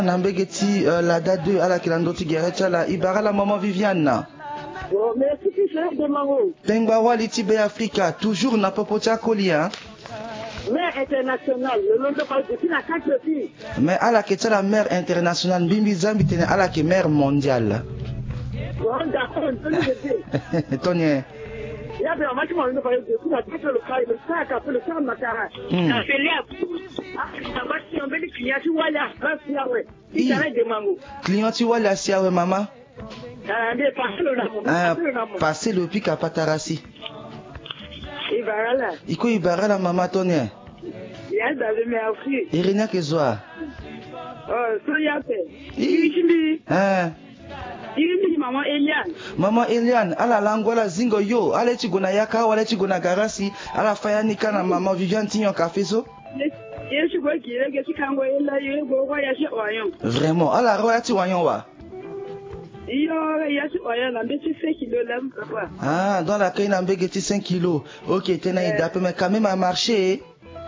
Nambegeti la date 2 à la Kilandoti Gerecha la Ibara la maman Viviane. Bon, merci cher de Mango. Tengbawa Litibe Africa, toujours n'a pas poté à Kolia. Mère internationale, le nom de parle depuis la 4 filles. Mais à la Ketcha la mère internationale, Bimbi Zambi tene à la mère mondiale. Bon, d'accord, on peut le dire. Tony. Il y a bien un match qui m'a parlé de tout, la tête, le cas, le sac, le sang, le macaron. Ça fait l'air. Ah, on veut des clients, tu vois, là, ouais. Il y a des Mango. Client, tu vois, là, si, ouais, maman. Passer le pic à Patarasi. Ibarala. Iko Ibarala mama Tony. Yanda le merci. Irina Kezwa. Oh, soyate. Ichimbi. Ichimbi maman Eliane. Maman Eliane, ala langola zingo yo, ala chigona yaka, ala chigona garasi, ala fayani kana maman Viviane Tignon Cafézo. Vraiment, ala royati wayon wa. Ah, dans la caille n'a pas 5 kilos. Ok, t'es idapé, mais quand même à marcher.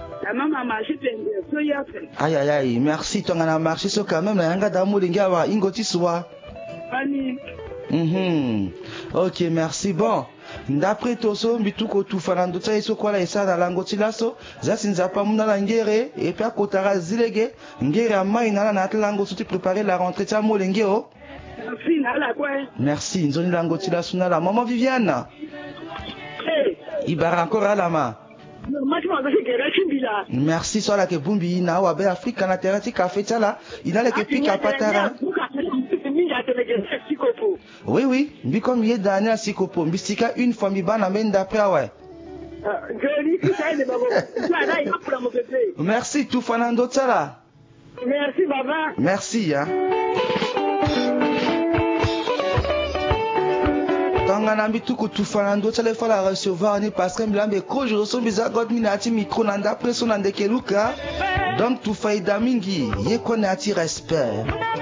Aïe aïe aïe, merci, ton a marché, so quand même, la yanga d'amour, l'ingawa, ingoti soit. Ok, merci, bon. D'après Toso, Bituko Tufanando, ça est quoi là, ça dans l'angotilaso, Zasinza Pamuna l'angere, et puis à Kotara Zilege, Ngera Maïna, Natlango, tu préparer la rentrée, t'as molengeo. Merci, Nzoni Langotila Sunala. Maman Viviane. Ibara encore à la main. Merci, soit la que Bumbi, na wa be Afrique, na terati café tala, il a le que pique à patara. Oui, oui, bi comme yé Daniel Sikopo, bistika une fois mi ban amène d'après, ouais. Merci, tout Fernando Tala. Merci, Baba. Merci, hein. Tangana bituku tufanando tele fala recevoir ni parce que mlambe ko je reçois bizarre god minati micro nanda presso nande keluka donc tu faida mingi ye konati respect.